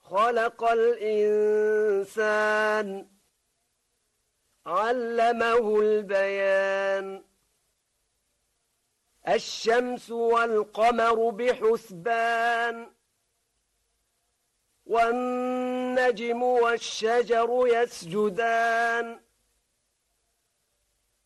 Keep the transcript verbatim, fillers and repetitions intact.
خلق الإنسان علمه البيان الشمس والقمر بحسبان والنجم والشجر يسجدان